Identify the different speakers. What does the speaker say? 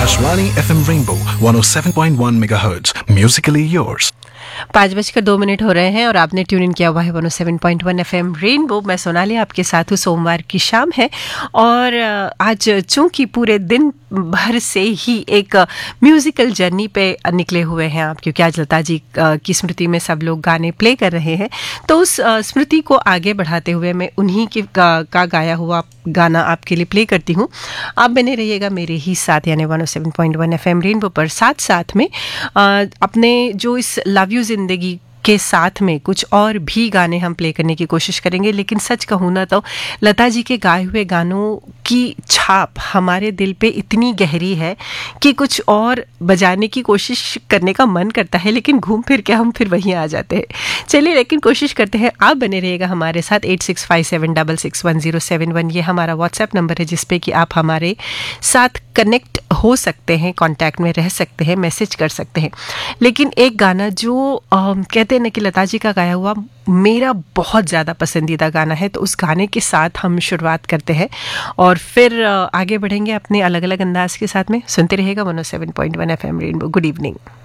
Speaker 1: Akashvani FM Rainbow 107.1 MHz. Musically yours.
Speaker 2: 5:02 हो रहे हैं और आपने ट्यून इन किया हुआ है 107.1 FM रेनबो। मैं सोनाली आपके साथ हूँ। सोमवार की शाम है और आज चूंकि पूरे दिन भर से ही एक म्यूजिकल जर्नी पे निकले हुए हैं आप, क्योंकि आज लता जी की स्मृति में सब लोग गाने प्ले कर रहे हैं, तो उस स्मृति को आगे बढ़ाते हुए मैं उन्हीं का गाया हुआ गाना आपके लिए प्ले करती हूँ। आप बने रहिएगा मेरे ही साथ, यानी 107.1 FM रेनबो पर। साथ साथ में अपने जो इस लव यू जिंदगी के साथ में कुछ और भी गाने हम प्ले करने की कोशिश करेंगे। लेकिन सच कहूँ ना तो लता जी के गाए हुए गानों की छाप हमारे दिल पे इतनी गहरी है कि कुछ और बजाने की कोशिश करने का मन करता है, लेकिन घूम फिर के हम फिर वहीं आ जाते हैं। चलिए, लेकिन कोशिश करते हैं। आप बने रहिएगा हमारे साथ। 8657661071 ये हमारा व्हाट्सएप नंबर है, जिसपे कि आप हमारे साथ कनेक्ट हो सकते हैं, कांटेक्ट में रह सकते हैं, मैसेज कर सकते हैं। लेकिन एक गाना जो कहते हैं ना कि लता जी का गाया हुआ मेरा बहुत ज़्यादा पसंदीदा गाना है, तो उस गाने के साथ हम शुरुआत करते हैं और फिर आगे बढ़ेंगे अपने अलग अलग अंदाज के साथ में। सुनते रहिएगा 107.1 FM रेनबो। Good evening.